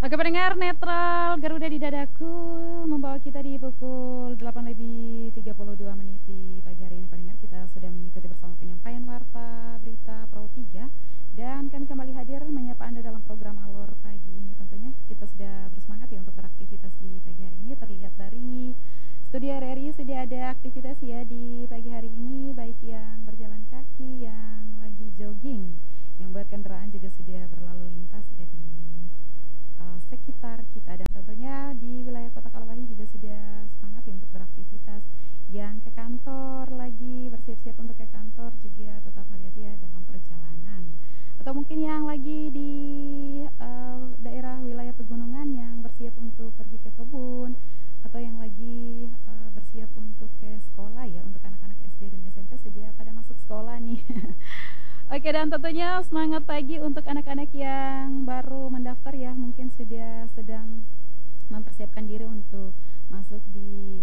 Oke pendengar netral Garuda di dadaku membawa kita di pukul 8:32 di pagi hari ini. Pendengar, kita sudah mengikuti bersama penyampaian warta berita Pro 3 dan kami kembali hadir menyapa Anda dalam program Alor pagi ini. Tentunya kita sudah bersemangat ya untuk beraktivitas di pagi hari ini. Terlihat dari studio RRI sudah ada aktivitas ya di pagi hari ini, baik yang berjalan kaki, yang lagi jogging, yang berkendaraan juga sudah berlalu lintas ya di sekitar kita, dan tentunya di wilayah Kota Kalbahi juga sudah semangat ya untuk beraktivitas. Yang ke kantor lagi bersiap-siap untuk ke kantor juga tetap hati-hati ya dalam perjalanan. Atau mungkin yang lagi di daerah wilayah pegunungan yang bersiap untuk pergi ke kebun, atau yang lagi bersiap untuk ke sekolah ya, untuk anak-anak SD dan SMP sudah pada masuk sekolah nih. Oke, dan tentunya semangat pagi untuk anak-anak yang baru mendaftar ya, mungkin sudah sedang mempersiapkan diri untuk masuk di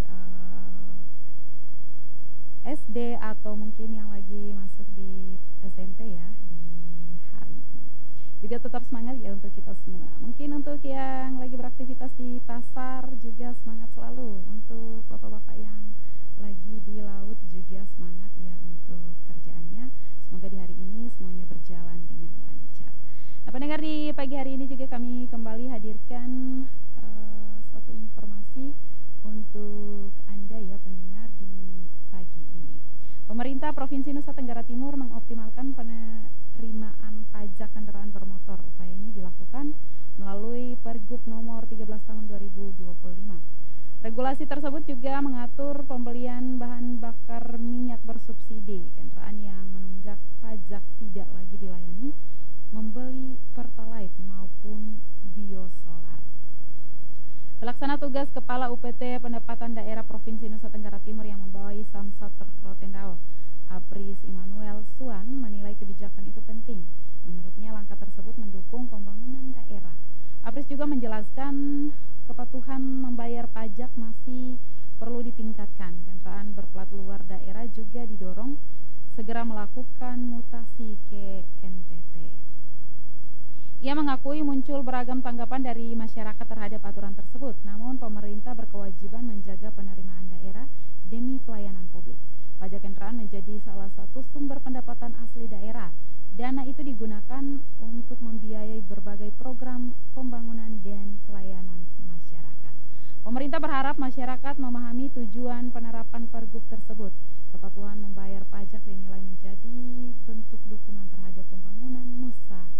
SD, atau mungkin yang lagi masuk di SMP ya di hari ini. Juga tetap semangat ya untuk kita semua. Mungkin untuk yang lagi beraktivitas di pasar juga semangat selalu. Untuk bapak-bapak yang lagi di laut juga semangat ya untuk kerjaannya. Semoga di hari ini semuanya berjalan dengan lancar. Nah, pendengar, di pagi hari ini juga kami kembali hadirkan suatu informasi untuk Anda ya pendengar di pagi ini. Pemerintah Provinsi Nusa Tenggara Timur mengoptimalkan penerimaan pajak kendaraan bermotor. Upaya ini dilakukan melalui Pergub nomor 13 tahun 2025. Regulasi tersebut juga mengatur pembelian bahan bakar minyak bersubsidi. Kendaraan yang menunggak pajak tidak lagi dilayani membeli Pertalite maupun biosolar. Pelaksana tugas Kepala UPT Pendapatan Daerah Provinsi Nusa Tenggara Timur yang membawahi Samsat Rotendao, Apris Immanuel Suan, menilai kebijakan itu penting. Menurutnya langkah tersebut mendukung pembangunan daerah. Apris juga menjelaskan kepatuhan membayar pajak masih perlu ditingkatkan. Kendaraan berplat luar daerah juga didorong segera melakukan mutasi ke NPT. Ia mengakui muncul beragam tanggapan dari masyarakat terhadap aturan tersebut, namun pemerintah berkewajiban menjaga penerimaan daerah demi pelayanan publik. Pajak kendaraan menjadi salah satu sumber pendapatan asli daerah. Dana itu digunakan untuk membiayai berbagai program pembangunan dan pelayanan masyarakat. Pemerintah berharap masyarakat memahami tujuan penerapan Pergub tersebut. Kepatuhan membayar pajak dinilai menjadi bentuk dukungan terhadap pembangunan Nusa